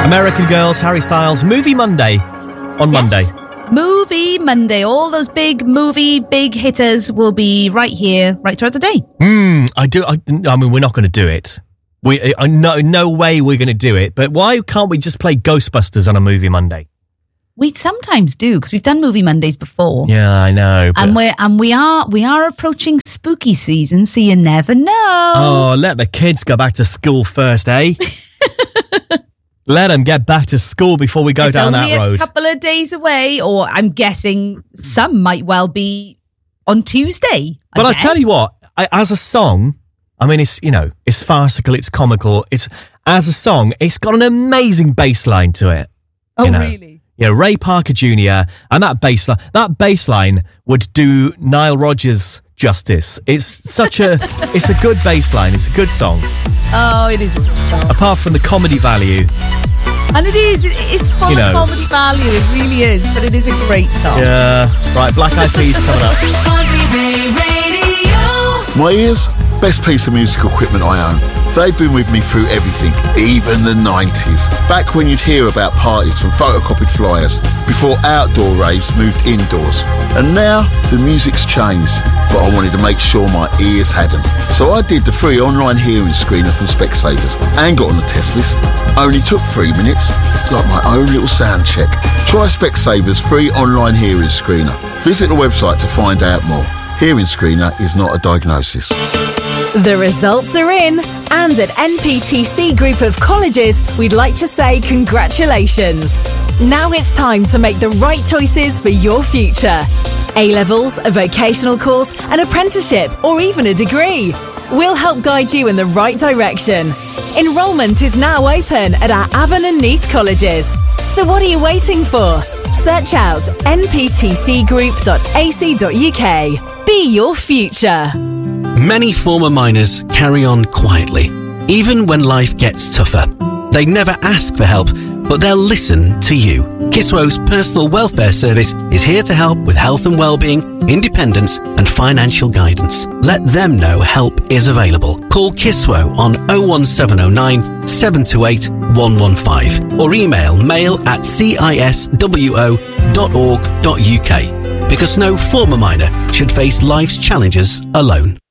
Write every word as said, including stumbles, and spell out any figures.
American Girls, Harry Styles, Movie Monday on Monday. Yes. Movie Monday. All those big movie, big hitters will be right here, right throughout the day. Hmm, I do. I, I mean, we're not going to do it. We, I no, no way we're going to do it. But why can't we just play Ghostbusters on a Movie Monday? We sometimes do because we've done Movie Mondays before. Yeah, I know. But... And we're and we are we are approaching spooky season, so you never know. Oh, let the kids go back to school first, eh? Let them get back to school before we go it's down only that road. A couple of days away, or I'm guessing some might well be on Tuesday. I but I guess. tell you what, I, as a song, I mean, it's you know, it's farcical, it's comical. It's as a song, it's got an amazing bass line to it. Oh, you know? Really? Yeah, Ray Parker Junior and that bass line, that bass line would do Nile Rodgers justice. It's such a, it's a good bass line. It's a good song. Oh, it is a good song. Apart from the comedy value. And it is, it's full You know. of comedy value. It really is, but it is a great song. Yeah. Right, Black Eyed Peas coming up. My ears, best piece of musical equipment I own. They've been with me through everything, even the nineties. Back when you'd hear about parties from photocopied flyers, before outdoor raves moved indoors. And now, the music's changed, but I wanted to make sure my ears hadn't. So I did the free online hearing screener from Specsavers and got on the test list. Only took three minutes. It's like my own little sound check. Try Specsavers free online hearing screener. Visit the website to find out more. Hearing screener is not a diagnosis. The results are in, and at N P T C Group of Colleges, we'd like to say congratulations. Now it's time to make the right choices for your future. A-levels, a vocational course, an apprenticeship, or even a degree. We'll help guide you in the right direction. Enrolment is now open at our Avon and Neath colleges. So what are you waiting for? Search out n p t c group dot a c dot u k. Be your future. Many former miners carry on quietly, even when life gets tougher. They never ask for help, but they'll listen to you. Kiswo's personal welfare service is here to help with health and well-being, independence and financial guidance. Let them know help is available. Call Kiswo on oh one seven oh nine, seven two eight, one one five or email mail at ciswo dot org dot u k because no former miner should face life's challenges alone.